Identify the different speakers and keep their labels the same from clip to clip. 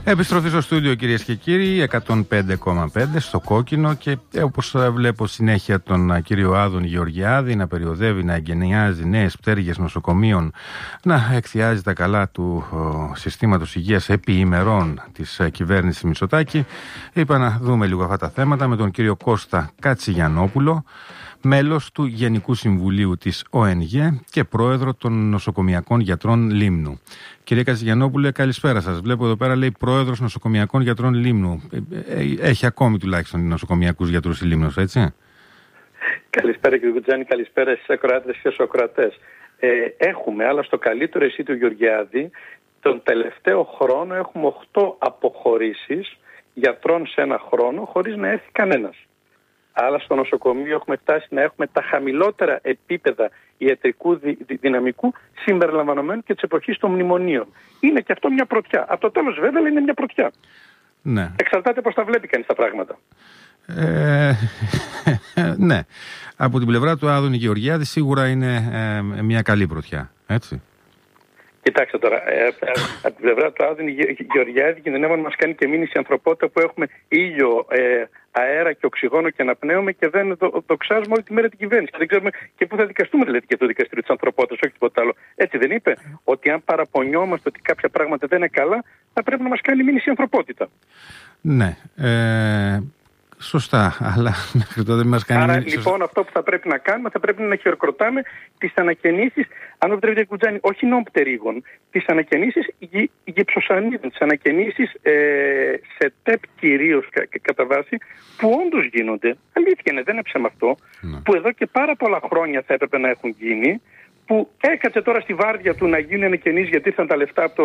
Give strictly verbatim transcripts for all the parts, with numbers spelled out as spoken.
Speaker 1: Επιστροφή στο στούντιο, κυρίες και κύριοι, εκατόν πέντε κόμμα πέντε στο κόκκινο, και όπως βλέπω συνέχεια τον κύριο Άδωνη Γεωργιάδη να περιοδεύει, να εγκαινιάζει νέες πτέρυγες νοσοκομείων, να εκθιάζει τα καλά του ο, συστήματος υγείας επί ημερών της κυβέρνησης Μητσοτάκη. Είπα να δούμε λίγο αυτά τα θέματα με τον κύριο Κώστα Κατσιγιαννόπουλο, μέλος του Γενικού Συμβουλίου της ΟΕΝΓΕ και πρόεδρο των Νοσοκομιακών Γιατρών Λίμνου. Κύριε Κατσιγιαννόπουλε, καλησπέρα σας. Βλέπω εδώ πέρα λέει πρόεδρος Νοσοκομιακών Γιατρών Λίμνου. Έχει ακόμη τουλάχιστον νοσοκομιακούς γιατρούς η Λίμνος, έτσι?
Speaker 2: Καλησπέρα κύριε Κουτζάνη, καλησπέρα στις ακροάτες και στους ακροατές. Ε, έχουμε, αλλά στο καλύτερο εσύ του Γεωργιάδη, τον τελευταίο χρόνο έχουμε οκτώ αποχωρήσεις γιατρών σε ένα χρόνο χωρίς να έρθει κανένας. Αλλά στο νοσοκομείο έχουμε φτάσει να έχουμε τα χαμηλότερα επίπεδα ιατρικού δι, δι, δυναμικού συμπεριλαμβανομένου και της εποχής των μνημονίων. Είναι και αυτό μια πρωτιά. Από το τέλος βέβαια είναι μια πρωτιά.
Speaker 1: Ναι.
Speaker 2: Εξαρτάται πώς τα βλέπει κανείς τα πράγματα.
Speaker 1: Ε, ναι. Από την πλευρά του Άδωνη Γεωργιάδη σίγουρα είναι ε, μια καλή πρωτιά. Έτσι.
Speaker 2: Κοιτάξτε τώρα, ε, ε, από την πλευρά του Άδωνη Γεωργιάδη κινδυνεύει να μας κάνει και μήνυση ανθρωπότητα που έχουμε ήλιο, ε, αέρα και οξυγόνο και αναπνέουμε και δεν δο, δοξάζουμε όλη τη μέρα την κυβέρνηση. Και δεν ξέρουμε και πού θα δικαστούμε, δηλαδή, και το δικαστήριο της ανθρωπότητας, όχι τίποτα άλλο. Έτσι δεν είπε? Ότι αν παραπονιόμαστε ότι κάποια πράγματα δεν είναι καλά, θα πρέπει να μας κάνει μήνυση ανθρωπότητα.
Speaker 1: Ναι. Ε... Σωστά, αλλά μέχρι τότε μας κάνει...
Speaker 2: Άρα λοιπόν αυτό που θα πρέπει να κάνουμε, θα πρέπει να χειροκροτάμε τις ανακαινήσεις, αν το επιτρέπετε Κουτζάνη, όχι νόμπτερίγων, τις ανακαινήσεις γυψοσανίδων, τις ανακαινήσεις ε, σε ΤΕΠ κυρίως κα, κατά βάση, που όντως γίνονται, αλήθεια είναι, δεν έψαμε αυτό, ναι. Που εδώ και πάρα πολλά χρόνια θα έπρεπε να έχουν γίνει, που έκατσε τώρα στη βάρδια του να γίνουν ανακαινήσεις γιατί ήρθαν τα λεφτά από το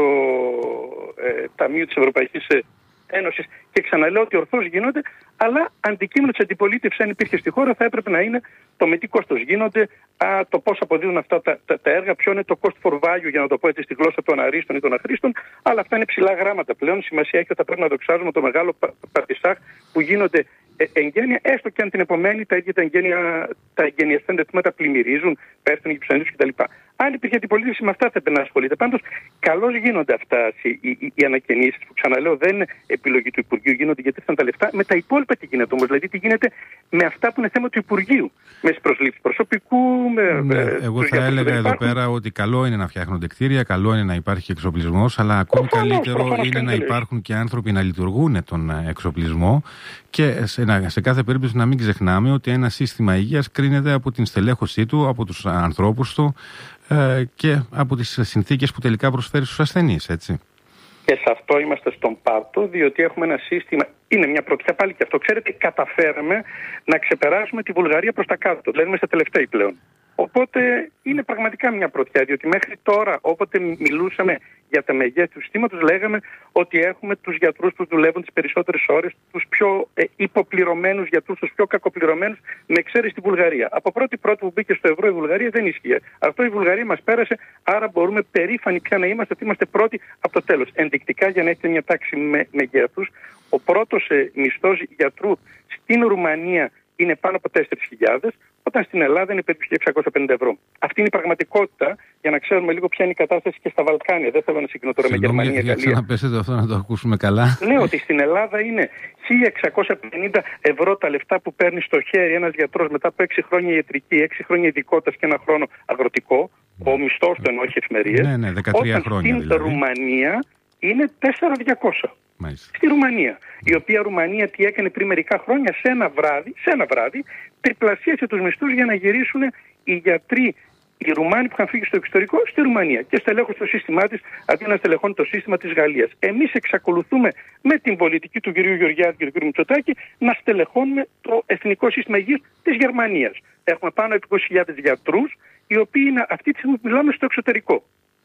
Speaker 2: ε, Ταμείο της Ευρωπαϊκής Ένωσης, και ξαναλέω ότι ορθώς γίνονται, αλλά αντικείμενο της αντιπολίτευσης, αν υπήρχε στη χώρα, θα έπρεπε να είναι το με τι κόστος γίνονται, α, το πώς αποδίδουν αυτά τα, τα, τα έργα, ποιο είναι το cost for value, για να το πω έτσι στη γλώσσα των αρίστων ή των αχρήστων, αλλά αυτά είναι ψηλά γράμματα πλέον. Σημασία έχει ότι θα πρέπει να δοξάζουμε το μεγάλο πα, παρτισάχ που γίνονται ε, εγγένεια, έστω και αν την επομένη τα ίδια τα εγγένεια, τα εγγενιαστέντα τμήματα πλημμυρίζουν, πέφτουν οι ψανίδες κτλ. Αν υπήρχε αντιπολίτευση, με αυτά θα έπρεπε να ασχολείται. Πάντως, καλώς γίνονται αυτά οι, οι, οι ανακαινήσεις που, ξαναλέω, δεν είναι επιλογή του Υπουργείου, γίνονται γιατί ήρθαν τα λεφτά. Με τα υπόλοιπα τι γίνεται όμως? Δηλαδή, τι γίνεται με αυτά που είναι θέμα του Υπουργείου, με τις προσλήψεις προσωπικού, με.
Speaker 1: Ναι,
Speaker 2: με
Speaker 1: εγώ θα έλεγα εδώ πέρα ότι καλό είναι να φτιάχνονται κτίρια, καλό είναι να υπάρχει εξοπλισμός, αλλά ακόμη προφανώς, καλύτερο προφανώς είναι να υπάρχουν και άνθρωποι να λειτουργούν τον εξοπλισμό. Και σε, σε κάθε περίπτωση να μην ξεχνάμε ότι ένα σύστημα υγείας κρίνεται από την στελέχωσή του, από τους ανθρώπους του ε, και από τις συνθήκες που τελικά προσφέρει στους ασθενείς, έτσι.
Speaker 2: Και σε αυτό είμαστε στον πάτο, διότι έχουμε ένα σύστημα, είναι μια πρωτιά πάλι και αυτό. Ξέρετε, καταφέραμε να ξεπεράσουμε τη Βουλγαρία προς τα κάτω, δηλαδή είμαστε τελευταίοι πλέον. Οπότε είναι πραγματικά μια πρωτιά, διότι μέχρι τώρα, όποτε μιλούσαμε για τα μεγέθη του συστήματος, λέγαμε ότι έχουμε τους γιατρούς που δουλεύουν τις περισσότερες ώρες, τους πιο ε, υποπληρωμένους γιατρούς, τους πιο κακοπληρωμένους, με εξαίρεση τη Βουλγαρία. Από πρώτη πρώτη που μπήκε στο ευρώ η Βουλγαρία δεν ίσχυε. Αυτό η Βουλγαρία μας πέρασε, άρα μπορούμε περήφανοι πια να είμαστε ότι είμαστε πρώτοι από το τέλος. Ενδεικτικά, για να έχετε μια τάξη με, μεγέθους, ο πρώτος ε, μισθός γιατρού στην Ρουμανία είναι πάνω από τέσσερις χιλιάδες, όταν στην Ελλάδα είναι περίπου εξακόσια πενήντα ευρώ. Αυτή είναι η πραγματικότητα, για να ξέρουμε λίγο ποια είναι η κατάσταση και στα Βαλκάνια. Δεν θέλω να συγκρινώ τώρα με Γερμανία και Γαλλία.
Speaker 1: Για ξαναπέσετε αυτό να το ακούσουμε καλά.
Speaker 2: Λέω ότι στην Ελλάδα είναι χίλια εξακόσια πενήντα ευρώ τα λεφτά που παίρνει στο χέρι ένας γιατρός μετά από έξι χρόνια ιατρική, έξι χρόνια ειδικότητας και ένα χρόνο αγροτικό. Ο μισθός του εννοώ, όχι εφημερίες.
Speaker 1: Ναι, ναι, δεκατρία χρόνια
Speaker 2: στην
Speaker 1: δηλαδή.
Speaker 2: Ρουμανία είναι τέσσερα χιλιάδες διακόσια.
Speaker 1: Μάλιστα.
Speaker 2: Στη Ρουμανία, η οποία Ρουμανία τι έκανε πριν μερικά χρόνια, σε ένα βράδυ, σε ένα βράδυ τριπλασίασε τους μισθούς για να γυρίσουν οι γιατροί, οι Ρουμάνοι που είχαν φύγει στο εξωτερικό, στη Ρουμανία και στελέχουν στο σύστημά της αντί να στελεχώνει το σύστημα της Γαλλίας. Εμείς εξακολουθούμε με την πολιτική του κ. Γεωργιάδη και του κ. Μητσοτάκη να στελεχώνουμε το εθνικό σύστημα υγείας της Γερμανίας. Έχουμε πάνω από είκοσι χιλιάδες γιατρούς, οι οποίοι είναι αυτή τη στιγμή που μιλάμε στο εξωτερικό.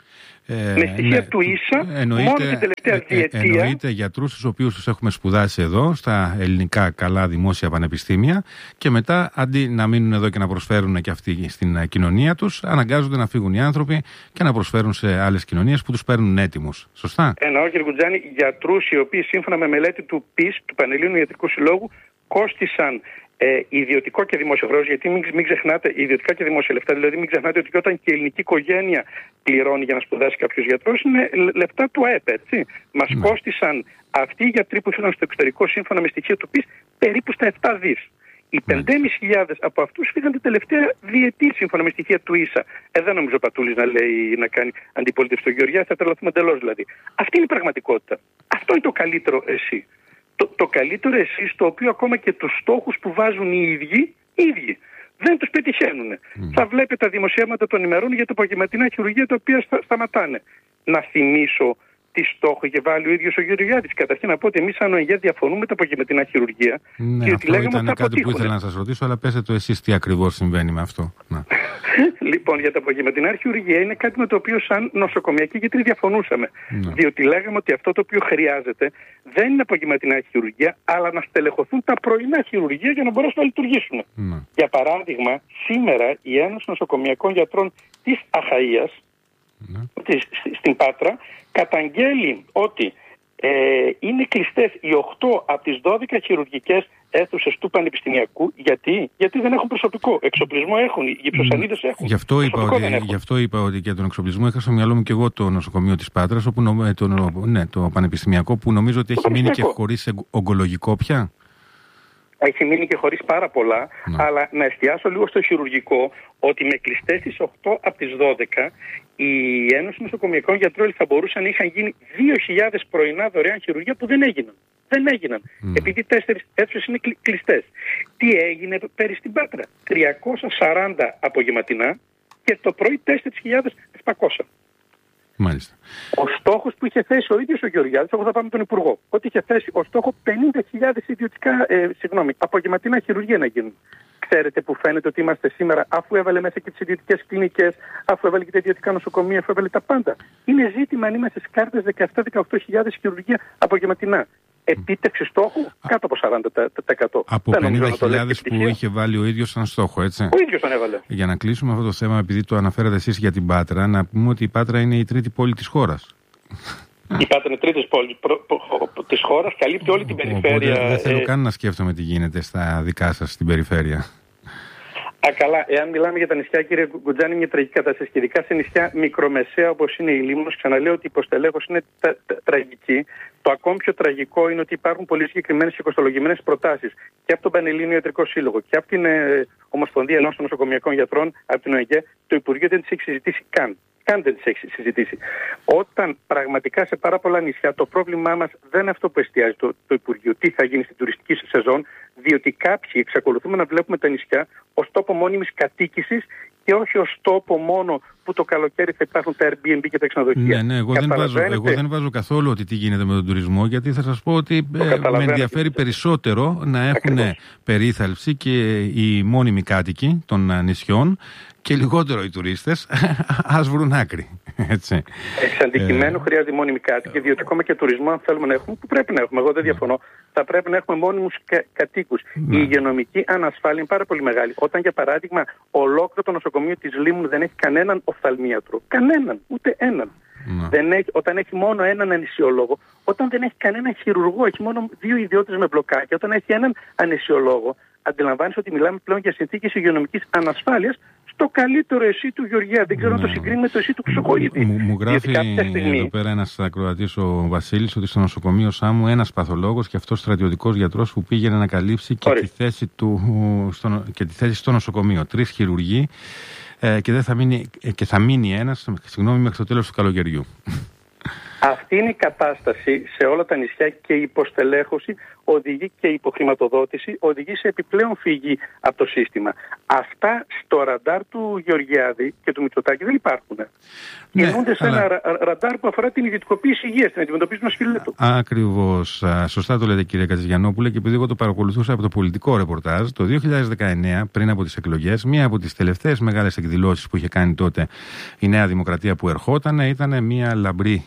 Speaker 2: Ε, με στοιχεία ναι, του ίσα, εννοείται, μόνο την τελευταία διετία.
Speaker 1: Ε, εννοείται γιατρούς τους οποίους τους έχουμε σπουδάσει εδώ, στα ελληνικά καλά δημόσια πανεπιστήμια, και μετά αντί να μείνουν εδώ και να προσφέρουν και αυτοί στην κοινωνία τους, αναγκάζονται να φύγουν οι άνθρωποι και να προσφέρουν σε άλλες κοινωνίες που τους παίρνουν έτοιμους. Σωστά?
Speaker 2: Εννοώ, κύριε Κουτζάνη, γιατρούς οι οποίοι σύμφωνα με μελέτη του πι ι ες, του Πανελλήνιου Ιατρικού Συλλόγου, κόστησαν ε, ιδιωτικό και δημόσιο χρέος, γιατί μην, μην ξεχνάτε, ιδιωτικά και δημόσια λεφτά, δηλαδή μην ξεχνάτε ότι όταν και η ελληνική οικογένεια πληρώνει για να σπουδάσει κάποιος γιατρός, είναι λεφτά του ΑΕΠ, έτσι. Μας mm. κόστησαν αυτοί οι γιατροί που φύγαν στο εξωτερικό, σύμφωνα με στοιχεία του ΠΙΣ, περίπου στα επτά δις. Οι πέντε χιλιάδες πεντακόσιοι από αυτούς φύγαν την τελευταία διετή, σύμφωνα με στοιχεία του ίσα. Ε, δεν νομίζω ο Πατούλης να λέει να κάνει αντιπολίτευση στο Γεωργιά, θα τρελαθούμε εντελώς δηλαδή. Αυτή είναι η πραγματικότητα. Αυτό είναι το καλύτερο εσύ. Το, το καλύτερο εσύ, στο οποίο ακόμα και τους στόχους που βάζουν οι ίδιοι, οι ίδιοι δεν τους πετυχαίνουν. Mm. Θα βλέπετε τα δημοσιεύματα των ημερών για τα απογευματινά χειρουργεία τα οποία στα, σταματάνε. Να θυμίσω τι στόχο είχε βάλει ο ίδιος ο Γεωργιάδης. Καταρχήν να πω ότι εμείς σαν ΟΕΓΕ διαφωνούμε με τα απογευματινά χειρουργεία.
Speaker 1: Ναι, και αυτό ήταν κάτι αποτύχουν. Που ήθελα να σας ρωτήσω, αλλά πέστε το εσείς τι ακριβώς συμβαίνει με αυτό. Να.
Speaker 2: Λοιπόν, για τα απογευματινά χειρουργεία είναι κάτι με το οποίο σαν νοσοκομιακοί γιατροί διαφωνούσαμε. Ναι. Διότι λέγαμε ότι αυτό το οποίο χρειάζεται δεν είναι απογευματινά χειρουργεία, αλλά να στελεχωθούν τα πρωινά χειρουργεία για να μπορέσουν να λειτουργήσουν. Ναι. Για παράδειγμα, σήμερα η Ένωση Νοσοκομιακών Γιατρών της Αχαΐας, ναι, στην Πάτρα, καταγγέλει ότι ε, είναι κλειστές οι οκτώ από τις δώδεκα χειρουργικές αίθουσες του Πανεπιστημιακού. Γιατί? Γιατί δεν έχουν προσωπικό. Εξοπλισμό έχουν, οι γυψοσανίδες έχουν.
Speaker 1: Γι' αυτό, είπα ότι, γι' αυτό είπα ότι για τον εξοπλισμό είχα στο μυαλό μου και εγώ το νοσοκομείο της Πάτρας, όπου, το, ναι, το Πανεπιστημιακό, που νομίζω ότι έχει μείνει και χωρίς ογκολογικό πια.
Speaker 2: Έχει μείνει και χωρίς πάρα πολλά, ναι. Αλλά να εστιάσω λίγο στο χειρουργικό, ότι με κλειστές τις οκτώ από τις δώδεκα, η Ένωση Νοσοκομιακών Γιατρών θα μπορούσαν να είχαν γίνει δύο χιλιάδες πρωινά δωρεάν χειρουργία που δεν έγιναν. Δεν έγιναν. Mm. Επειδή τέσσερις αίθουσες είναι κλειστές. Τι έγινε πέρυσι στην Πάτρα? τριακόσια σαράντα απογευματινά και το πρωί τέσσερις χιλιάδες επτακόσια.
Speaker 1: Μάλιστα.
Speaker 2: Ο στόχος που είχε θέσει ο ίδιος ο Γεωργιάδης, εγώ θα πάμε τον Υπουργό, ότι είχε θέσει ως στόχο πενήντα χιλιάδες ιδιωτικά, ε, συγγνώμη, απογευματινά χειρουργία να γίνουν. Ξέρετε που φαίνεται ότι είμαστε σήμερα, αφού έβαλε μέσα και τις ιδιωτικές κλινικές, αφού έβαλε και τα ιδιωτικά νοσοκομεία, αφού έβαλε τα πάντα. Είναι ζήτημα αν είμαστε στις κάρτες δεκαεπτά με δεκαοκτώ χιλιάδες χειρουργία απογευματινά. Επίτευξη στόχου κάτω από σαράντα τοις εκατό.
Speaker 1: Από πενήντα χιλιάδες που είχε βάλει ο ίδιος σαν στόχο, έτσι.
Speaker 2: Ο ίδιος τον έβαλε.
Speaker 1: Για να κλείσουμε αυτό το θέμα, επειδή το αναφέρατε εσείς για την Πάτρα, να πούμε ότι η Πάτρα είναι η τρίτη πόλη της χώρας.
Speaker 2: Η Πάτρα είναι η τρίτη πόλη της χώρας, καλύπτει όλη την περιφέρεια.
Speaker 1: Οπότε δεν θέλω ε... καν να σκέφτομαι τι γίνεται στα δικά σας στην περιφέρεια.
Speaker 2: Α, καλά. Εάν μιλάμε για τα νησιά, κύριε Γκουτζάνη, είναι μια τραγική κατάσταση. Και ειδικά σε νησιά μικρομεσαία όπως είναι η Λίμνος, ξαναλέω ότι η υποστελέχωση είναι τα, τα, τραγική. Το ακόμη πιο τραγικό είναι ότι υπάρχουν πολύ συγκεκριμένες και κοστολογημένες προτάσεις και από τον Πανελλήνιο Ιατρικό Σύλλογο και από την ε, Ομοσπονδία Ενώσεων Νοσοκομιακών Γιατρών, από την ΟΕΓΕ. Το Υπουργείο δεν τις έχει συζητήσει καν. Καν δεν τις έχει συζητήσει. Όταν πραγματικά σε πάρα πολλά νησιά το πρόβλημά μας δεν είναι αυτό που εστιάζει το, το Υπουργείο, τι θα γίνει στην τουριστική σεζόν, διότι κάποιοι εξακολουθούμε να βλέπουμε τα νησιά ως τόπο μόνιμης κατοίκησης και όχι ως τόπο μόνο που το καλοκαίρι θα υπάρχουν τα Airbnb και τα ξενοδοχεία.
Speaker 1: Ναι, ναι, εγώ δεν, βάζω, εγώ δεν βάζω καθόλου ότι τι γίνεται με τον τουρισμό, γιατί θα σας πω ότι ε, με ενδιαφέρει περισσότερο να έχουν περίθαλψη και οι μόνιμοι κάτοικοι των νησιών και λιγότερο οι τουρίστες, ας βρουν άκρη. Έτσι.
Speaker 2: Εξ αντικειμένου ε... χρειάζεται μόνιμη κάτοικοι, διότι ακόμα και τουρισμό, αν θέλουμε να έχουμε, που πρέπει να έχουμε, εγώ δεν διαφωνώ, θα πρέπει να έχουμε μόνιμους κα... κατοίκους. Ναι. Η υγειονομική ανασφάλεια είναι πάρα πολύ μεγάλη. Όταν, για παράδειγμα, ολόκληρο το νοσοκομείο της Λίμνου δεν έχει κανέναν οφθαλμίατρο, κανέναν, ούτε έναν. Ναι. Δεν έχει, όταν έχει μόνο έναν ανησιολόγο, όταν δεν έχει κανέναν χειρουργό, έχει μόνο δύο ιδιώτες με μπλοκάκια, όταν έχει έναν ανησιολόγο, αντιλαμβάνεσαι ότι μιλάμε πλέον για συνθήκες υγειονομικής ανασφάλειας στο καλύτερο εσύ του Γεωργιά. Δεν ξέρω αν ναι. το συγκρίνει με το εσύ του Χρυσοχοίδη.
Speaker 1: Μου, μου γράφει στιγμή... εδώ πέρα ένας ακροατής, ο Βασίλης, ότι στο νοσοκομείο Σάμου ένας παθολόγος και αυτός στρατιωτικός γιατρός που πήγαινε να καλύψει και τη, θέση του, στο, και τη θέση στο νοσοκομείο. Τρεις χειρουργοί ε, και, δεν θα μείνει, και θα μείνει ένας, συγγνώμη, μέχρι το τέλος του καλοκαιριού.
Speaker 2: Αυτή είναι η κατάσταση σε όλα τα νησιά και η υποστελέχωση οδηγεί και η υποχρηματοδότηση οδηγεί σε επιπλέον φυγή από το σύστημα. Αυτά στο ραντάρ του Γεωργιάδη και του Μητσοτάκη δεν υπάρχουν. Ναι, κινούνται σε αλλά... ένα ραντάρ που αφορά την ιδιωτικοποίηση υγείας, την αντιμετωπίζουν ως φιλέτο.
Speaker 1: Ακριβώς. Σωστά το λέτε, κύριε Κατζηγιαννόπουλε, και επειδή εγώ το παρακολουθούσα από το πολιτικό ρεπορτάζ, το δύο χιλιάδες δεκαεννέα, πριν από τις εκλογές, μία από τις τελευταίες μεγάλες εκδηλώσεις που είχε κάνει τότε η Νέα Δημοκρατία που ερχόταν ήταν μία λαμπρή εκδήλωση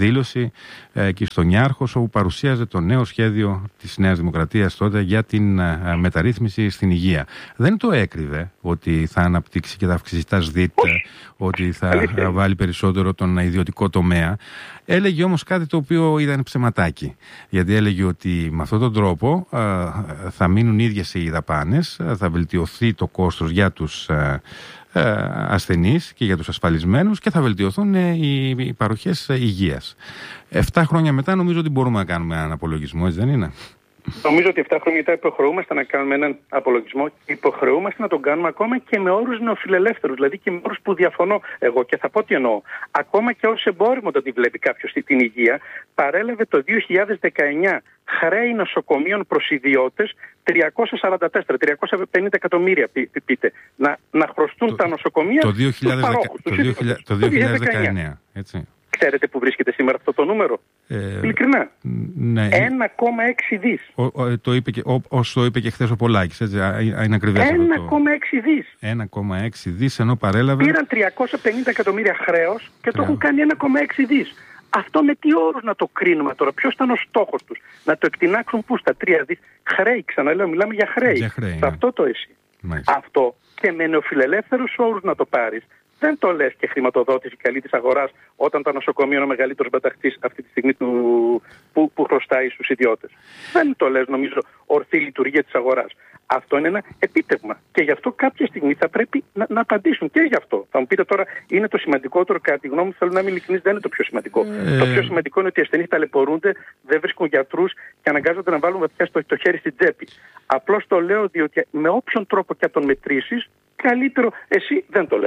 Speaker 1: εκδήλωση ε, εκεί στο Νιάρχος, όπου παρουσίαζε το νέο σχέδιο της Νέας Δημοκρατίας τότε για την ε, μεταρρύθμιση στην υγεία. Δεν το έκρυβε ότι θα αναπτύξει και θα αυξήσει τα ΣΔΙΤ, ότι θα βάλει περισσότερο τον ιδιωτικό τομέα. Έλεγε όμως κάτι το οποίο ήταν ψεματάκι. Γιατί έλεγε ότι με αυτόν τον τρόπο ε, θα μείνουν ίδιες οι δαπάνες, θα βελτιωθεί το κόστος για τους ε, ε, ασθενείς και για τους ασφαλισμένους και θα βελτιωθούν ε, οι, οι παροχές υγείας. Εφτά χρόνια μετά νομίζω ότι μπορούμε να κάνουμε έναν απολογισμό, έτσι δεν είναι?
Speaker 2: Νομίζω ότι εφτά χρόνια μετά υποχρεούμαστε να κάνουμε έναν απολογισμό και υποχρεούμαστε να τον κάνουμε ακόμα και με όρους νεοφιλελεύθερους, δηλαδή και με όρους που διαφωνώ εγώ και θα πω τι εννοώ. Ακόμα και ως εμπόριμο το ότι βλέπει κάποιος την υγεία, παρέλαβε το δύο χιλιάδες δεκαεννιά χρέη νοσοκομείων προς ιδιώτες τριακόσια σαράντα τέσσερα με τριακόσια πενήντα εκατομμύρια πεί, πείτε, να, να χρωστούν το, τα νοσοκομεία
Speaker 1: το δύο χιλιάδες δέκα,
Speaker 2: παρόχους,
Speaker 1: το, δύο χιλιάδες, το δύο χιλιάδες δεκαεννιά, έτσι.
Speaker 2: Ξέρετε που βρίσκεται σήμερα αυτό το νούμερο? Ε, Ειλικρινά.
Speaker 1: Ναι.
Speaker 2: ένα κόμμα έξι δις.
Speaker 1: Ο, ο, το είπε και, ο, ως το είπε και χθες ο Πολάκης, έτσι, είναι ακριβές.
Speaker 2: ένα κόμμα έξι δις.
Speaker 1: ένα κόμμα έξι δις, ενώ παρέλαβε...
Speaker 2: Πήραν τριακόσια πενήντα εκατομμύρια χρέος και το έχουν κάνει ένα κόμμα έξι δις. Αυτό με τι όρους να το κρίνουμε τώρα? Ποιος ήταν ο στόχος τους? Να το εκτινάξουν πού? Στα τρία δις. Χρέη, ξαναλέω, μιλάμε για χρέη.
Speaker 1: Για χρέη,
Speaker 2: ναι.
Speaker 1: ναι.
Speaker 2: Αυτό το εσύ.
Speaker 1: Μάλιστα.
Speaker 2: Αυτό και με νεοφιλελεύθερους όρους να το πάρεις. Δεν το λες και χρηματοδότηση καλή της αγοράς όταν το νοσοκομείο είναι ο μεγαλύτερος μπαταχτής αυτή τη στιγμή του, που, που χρωστάει στους ιδιώτες. Δεν το λες, νομίζω, ορθή λειτουργία της αγοράς. Αυτό είναι ένα επίτευγμα. Και γι' αυτό κάποια στιγμή θα πρέπει να, να απαντήσουν και γι' αυτό. Θα μου πείτε τώρα, είναι το σημαντικότερο, κατά τη γνώμη μου, θέλω να είμαι ειλικρινής, δεν είναι το πιο σημαντικό. Ε... Το πιο σημαντικό είναι ότι οι ασθενείς ταλαιπωρούνται, δεν βρίσκουν γιατρούς και αναγκάζονται να βάλουν βαθιά στο, το χέρι στην τσέπη. Απλώς το λέω διότι με όποιον τρόπο και αν τον μετρήσεις, καλύτερο εσύ δεν το λες.